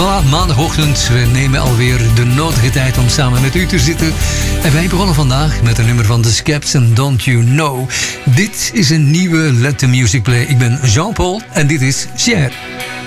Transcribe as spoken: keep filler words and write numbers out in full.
Voilà, maandagochtend. We nemen alweer de nodige tijd om samen met u te zitten. En wij begonnen vandaag met een nummer van The Scaps en Don't You Know. Dit is een nieuwe Let The Music Play. Ik ben Jean-Paul en dit is Cher.